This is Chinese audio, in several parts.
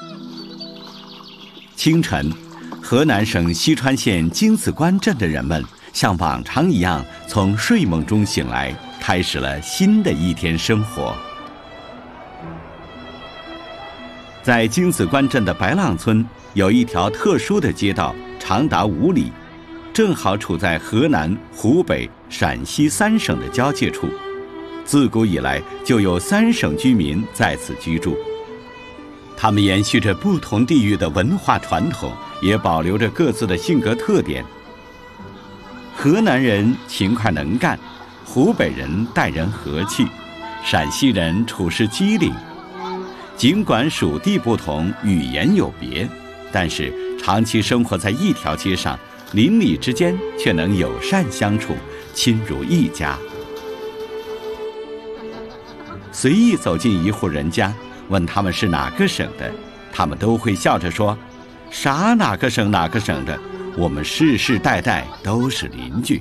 清晨，河南省西川县京子关镇的人们像往常一样从睡梦中醒来，开始了新的一天生活。在京子关镇的白浪村有一条特殊的街道，长达5里，正好处在河南、湖北、陕西3省的交界处。自古以来就有3省居民在此居住，他们延续着不同地域的文化传统，也保留着各自的性格特点。河南人勤快能干，湖北人待人和气，陕西人处事机灵。尽管属地不同，语言有别，但是长期生活在一条街上，邻里之间却能友善相处，亲如一家。随意走进一户人家，问他们是哪个省的，他们都会笑着说：“啥哪个省哪个省的，我们世世代代都是邻居。”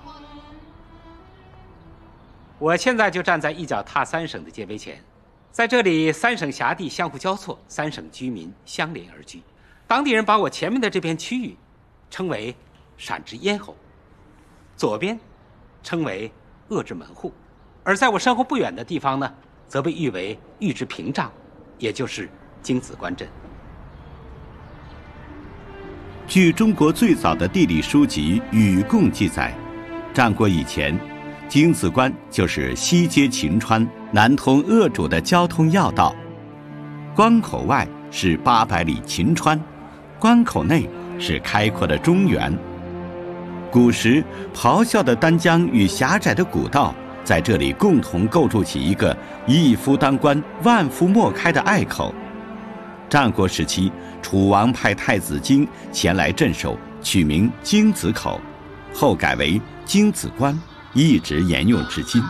我现在就站在一脚踏3省的界碑前，在这里3省辖地相互交错，3省居民相连而居。当地人把我前面的这片区域称为陕之咽喉，左边称为鄂之门户，而在我身后不远的地方呢，则被誉为豫之屏障，也就是京子关镇。 据中国最早的地理书籍《禹贡》记载，战国以前，京子关就是西接秦川、南通鄂主的交通要道。关口外是800里秦川，关口内是开阔的中原。古时，咆哮的丹江与狭窄的古道在这里共同构筑起一个一夫当关、万夫莫开的隘口。战国时期，楚王派太子京前来镇守，取名京子口，后改为京子关，一直沿用至今。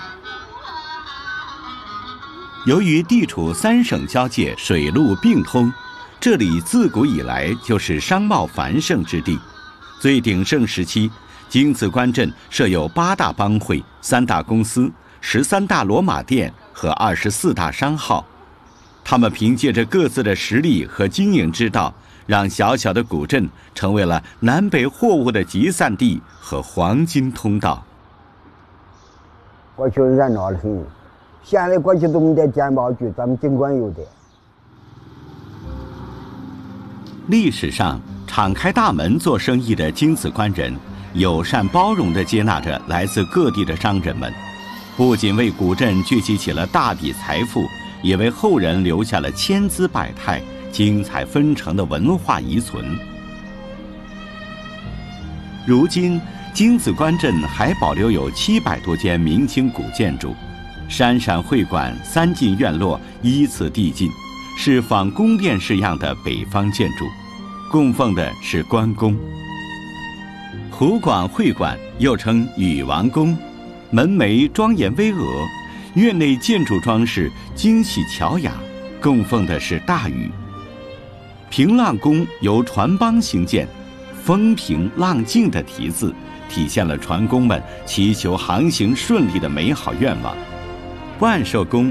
由于地处3省交界，水陆并通，这里自古以来就是商贸繁盛之地。最鼎盛时期，京子关镇设有8大帮会、3大公司、13大骡马店和24大商号。他们凭借着各自的实力和经营之道，让小小的古镇成为了南北货物的集散地和黄金通道。 过去热闹的很，现在过去都没得鉴宝局，咱们尽管有的。 历史上，敞开大门做生意的京子关人，友善包容地接纳着来自各地的商人们，不仅为古镇聚集起了大笔财富，也为后人留下了千姿百态、精彩纷呈的文化遗存。如今，京子关镇还保留有700多间明清古建筑，山陕会馆、3进院落依次递进，是仿宫殿式样的北方建筑，供奉的是关公。湖广会馆又称禹王宫，门楣庄严巍峨，院内建筑装饰精细巧雅，供奉的是大禹。平浪宫由船帮兴建，风平浪静的题字体现了船工们祈求航行顺利的美好愿望。万寿宫